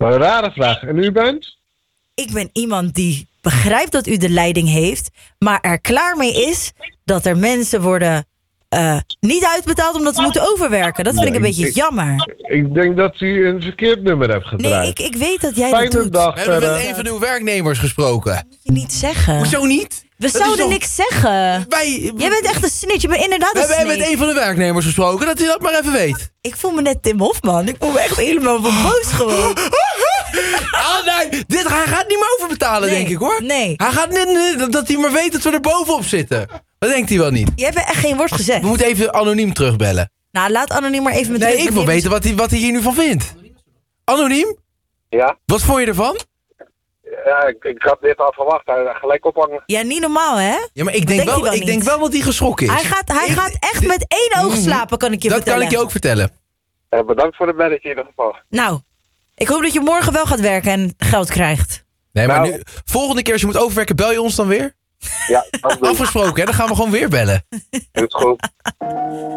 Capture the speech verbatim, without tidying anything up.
Maar een rare vraag. En u bent? Ik ben iemand die begrijpt dat u de leiding heeft, maar er klaar mee is dat er mensen worden uh, niet uitbetaald omdat ze moeten overwerken. Dat vind ik een beetje ik, jammer. Ik denk dat u een verkeerd nummer hebt gedraaid. Nee, ik, ik weet dat jij Fijne dat doet. dag We hebben verder. met een van uw werknemers gesproken. Moet je niet zeggen. Hoezo niet? We Dat zouden is toch- niks zeggen. Wij, Jij bent echt een snitch. Je bent inderdaad we een hebben snitch. met een van de werknemers gesproken, dat hij dat maar even weet. Ik voel me net Tim Hofman. Ik voel me echt helemaal boos gewoon. Ah, nee, dit, hij gaat niet meer overbetalen, Nee, denk ik, hoor. nee. Hij gaat net, net- dat hij maar weet dat we er bovenop zitten. Dat denkt hij wel niet. Je hebt echt geen woord gezegd. We moeten even anoniem terugbellen. Nou, laat anoniem maar even met Nee, rust. ik wil weten wat hij, wat hij hier nu van vindt. Anoniem? Ja, Wat vond je ervan? ja ik, ik had dit al verwacht. Hij gelijk ophangen. Ja, niet normaal, hè? Ja, maar ik denk, denkt wel, hij wel ik niet? denk wel dat hij geschrokken is. Hij gaat, hij Ik- gaat echt met één oog slapen, kan ik je Dat vertellen. kan ik je ook vertellen. Eh, bedankt voor de belletje in ieder geval. Nou, ik hoop dat je morgen wel gaat werken en geld krijgt. Nee, maar Nou. nu, volgende keer als je moet overwerken, bel je ons dan weer? Ja, dat doe ik. Afgesproken, hè? Dan gaan we gewoon weer bellen. Is goed.